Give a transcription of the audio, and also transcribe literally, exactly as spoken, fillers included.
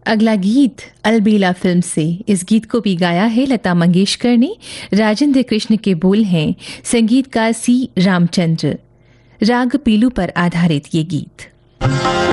अगला गीत अलबेला फिल्म से। इस गीत को भी गाया है लता मंगेशकर ने। राजेंद्र कृष्ण के बोल हैं, संगीतकार सी रामचंद्र। राग पीलू पर आधारित ये गीत।